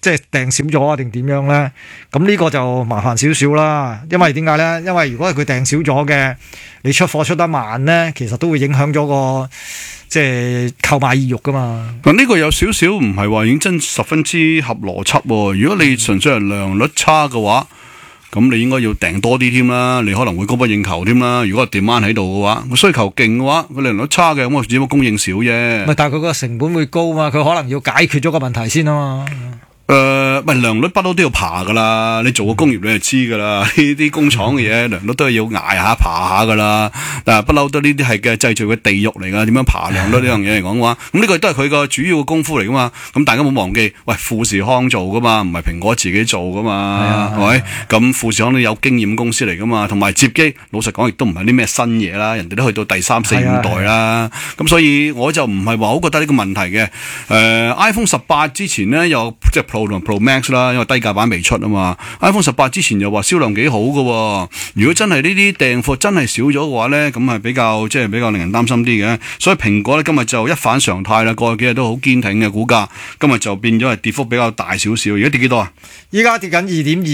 即係訂少咗啊定點樣咧？咁呢個就麻煩少少啦。因為點解咧？因為如果係佢訂少咗嘅，你出貨出得慢咧，其實都會影響咗個即係購買意欲噶嘛。 嗱，呢個有少少唔係話認真十分之合邏輯喎。如果你純粹係良率差嘅話，咁你應該要訂多啲添啦，你可能會供不應求添啦。如果個 demand 喺度嘅話，個需求勁嘅話，個良率差嘅，咁我只不過供應少啫。 但係佢個成本會高嘛，佢可能要解決咗個問題先啊嘛。 良率不嬲都要爬噶啦，你做個工業你就知噶啦，呢啲工廠嘅嘢良率都係要捱下爬下噶啦。但係不嬲都呢啲係嘅製造嘅地獄嚟噶，點樣爬良率呢樣嘢嚟講嘅話，咁呢個都係佢個主要嘅功夫嚟噶嘛。咁大家冇忘記，喂，富士康做噶嘛，唔係蘋果自己做噶嘛，係咪？咁富士康都有經驗公司嚟噶嘛，同埋摺機，老實講亦都唔係啲咩新嘢啦，人哋都去到第3、4、5代啦。咁所以我就唔係話好覺得呢個問題嘅。iPhone 18之前呢，又即係 Pro 同 Pro Max 啦，因為低價版未出啊嘛。iPhone 18之前又話銷量幾好嘅喎。如果真係呢啲訂貨真係少咗嘅話咧，咁係比較令人擔心啲嘅。所以蘋果咧今日就一反常態啦，過去幾日都好堅挺嘅股價，今日就變咗係跌幅比較大少少。而家跌幾多啊？ 依家跌緊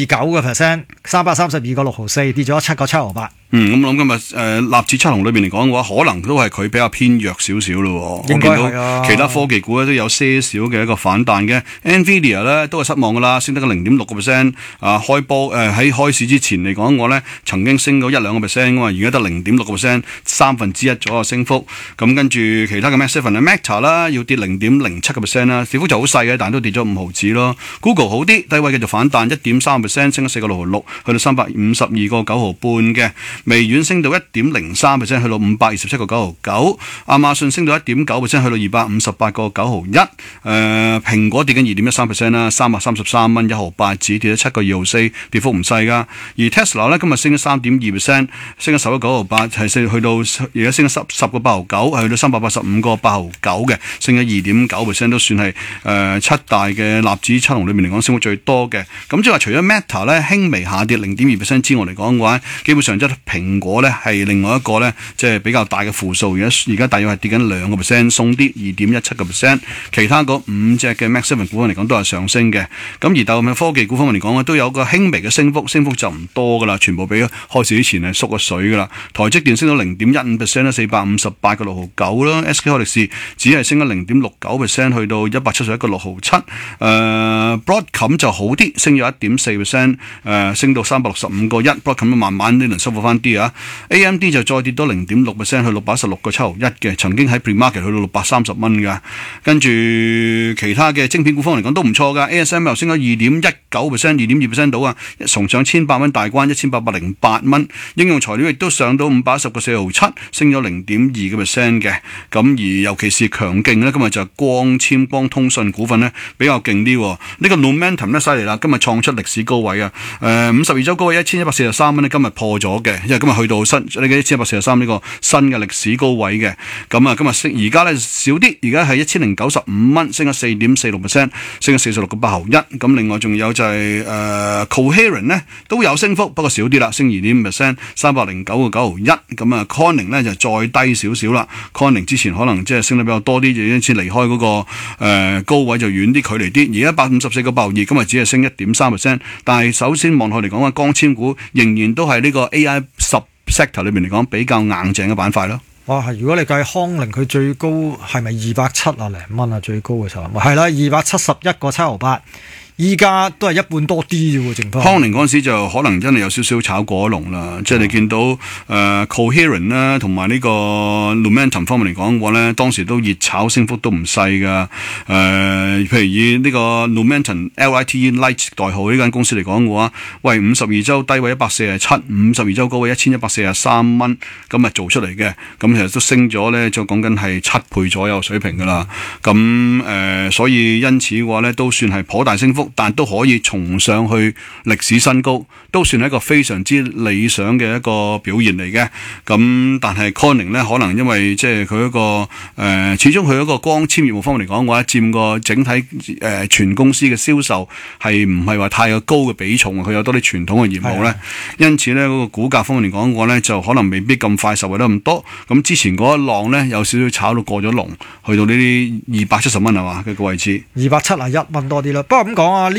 2.29%， 332.64，跌咗7個7毫8。 咁我諗今日納指七雄裏邊嚟講嘅話，可能都係佢比較偏弱少少咯。 應該係啊。 我見到其他科技股咧都有些少嘅一個反彈嘅。Nvidia 咧都係失望噶啦，升得個0.6%。開波喺開市之前嚟講，我咧曾經升到1-2%㗎嘛，而家得0.6%，三分之一左右升幅。咁跟住其他嘅 Meta 啦，要跌0.07%啦，跌幅就好細嘅，但都跌咗5毫子咯。Google 好啲，低位繼續反彈1.3%，升咗4個6毫6，去到352個9毫半嘅。微軟升到1.03%，去到527個9毫9。亞馬遜升到1.9%，去到258個9毫1。蘋果跌緊2.13%啦，333蚊1毫8子，跌咗7個2毫4，跌幅唔細噶。而 Tesla 咧今日升咗3.2%，升咗11個9毫8，係去到而家升咗10個8毫9，係去到385個8毫9嘅，升咗2.9%，都算係七大嘅納指七雄裏面嚟講升幅最多嘅。咁即係話除咗 Meta 咧輕微下跌0.2% 之外嚟講嘅話，基本上即係蘋果咧係另外一個咧，即係比較大嘅負數，而家大約係跌緊2%，送啲2.17%。其他嗰5隻嘅 Max 7股份嚟講都係上升嘅。咁而大部分科技股方面嚟講咧，都有個輕微嘅升幅就唔多噶啦，全部比開市之前係縮咗水噶啦。台積電升到0.15%啦，458個6毫9啦。SK 海力士只係升咗0.69%，去到171個6毫7。Broadcom 就好啲，升咗1.4%，升到365個1。Broadcom 慢慢呢輪收復翻啲啊。AMD 就再跌到0.6%，去616個7毫1嘅，曾經喺 pre-market 去到630蚊噶。跟住其他嘅晶片股方面嚟講都唔錯噶 ，ASML 升咗2.19%，2.2% 到啊，重上1800蚊大關，1808蚊。應用材料亦都上到510個4毫7，升咗0.2%嘅。咁而尤其是強勁咧，今日就光通訊股份咧比較勁啲。呢個 Lumentum 咧犀利啦，今日創出歷史高位啊！52周高位1143蚊咧，今日破咗嘅，因為今日去到呢個1143呢個新嘅歷史高位嘅。咁啊，今日而家咧少啲，而家係1095蚊，升咗4.46%，升咗46個8毫1。咁另外仲有就係Coherent 咧都有升幅，不過少啲啦，升2.5%， 309個9毫1。咁啊 Corning 咧就再低少少啦。Corning 之前可能即係升得比較多啲，就因此離開嗰個高位就遠啲距離啲。而家154個8毫2，今日只係升1.3%。但係首先望落嚟講嘅光纖股仍然都係呢個 AI sector 裏面嚟講比較硬淨嘅板塊咯。 哇！如果你計康寧佢最高係咪270零蚊啊？最高嘅時候係啦，271個7毫8。依家都係一半多啲啫喎，剩翻。 康寧嗰陣時就可能真係有少少炒過龍啦，即係你見到Coherent 啦，同埋呢個 Lumentum 方面嚟講嘅話咧，當時都熱炒，升幅都唔細噶。譬如以呢個 Lumentum LITE 代號呢間公司嚟講嘅話，喂，52周低位147，52周高位1143蚊，咁啊做出嚟嘅，咁其實都升咗咧，就講緊係7倍左右水平噶啦。咁所以因此嘅話咧，都算係頗大升幅。但都可以重上去歷史新高，都算係一個非常之理想嘅一個表現嚟嘅。咁但係 Corning 咧，可能因為即係佢一個始終佢一個光纖業務方面嚟講嘅話，佔個整體全公司嘅銷售係唔係話太過高嘅比重，佢有多啲傳統嘅業務咧，因此咧嗰個股價方面嚟講嘅話咧，就可能未必咁快受惠得咁多。咁之前嗰一浪咧有少少炒到過咗龍，去到呢啲270蚊係嘛嘅個位置， 271蚊多啲啦。不過咁講啊。